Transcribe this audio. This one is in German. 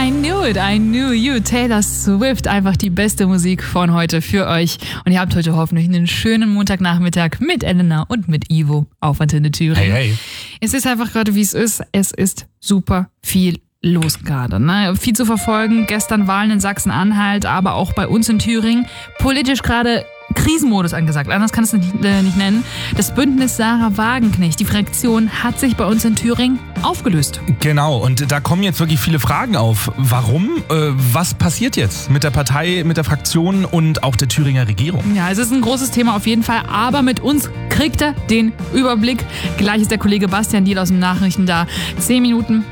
I knew you. Taylor Swift, einfach die beste Musik von heute für euch. Und ihr habt heute hoffentlich einen schönen Montagnachmittag mit Elena und mit Ivo auf Antenne Thüringen. Hey. Es ist einfach gerade, wie es ist. Es ist super viel los gerade. Ne? Viel zu verfolgen. Gestern Wahlen in Sachsen-Anhalt, aber auch bei uns in Thüringen. Politisch gerade Krisenmodus angesagt, anders kann es nicht nennen. Das Bündnis Sarah Wagenknecht, die Fraktion, hat sich bei uns in Thüringen aufgelöst. Genau, und da kommen jetzt wirklich viele Fragen auf. Warum? Was passiert jetzt mit der Partei, mit der Fraktion und auch der Thüringer Regierung? Ja, es ist ein großes Thema auf jeden Fall, aber mit uns kriegt er den Überblick. Gleich ist der Kollege Bastian Diel aus den Nachrichten da. 10 Minuten